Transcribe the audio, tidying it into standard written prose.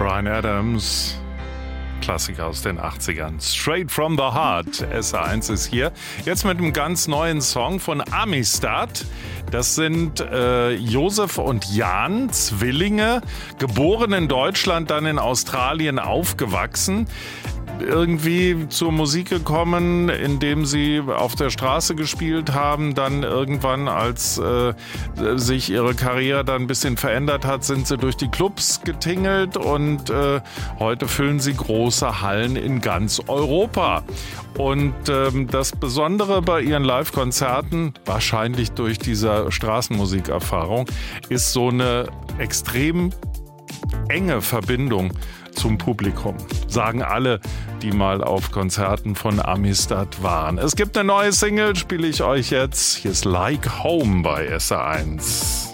Bryan Adams, Klassiker aus den 80ern. Straight from the Heart. SR1 ist hier. Jetzt mit einem ganz neuen Song von Amistad. Das sind Josef und Jan, Zwillinge, geboren in Deutschland, dann in Australien aufgewachsen. Irgendwie zur Musik gekommen, indem sie auf der Straße gespielt haben. Dann irgendwann, als sich ihre Karriere dann ein bisschen verändert hat, sind sie durch die Clubs getingelt und heute füllen sie große Hallen in ganz Europa. Und das Besondere bei ihren Live-Konzerten, wahrscheinlich durch diese Straßenmusikerfahrung, ist so eine extrem enge Verbindung zum Publikum. Sagen alle, die mal auf Konzerten von Amistad waren. Es gibt eine neue Single, spiele ich euch jetzt. Hier ist Like Home bei SR1.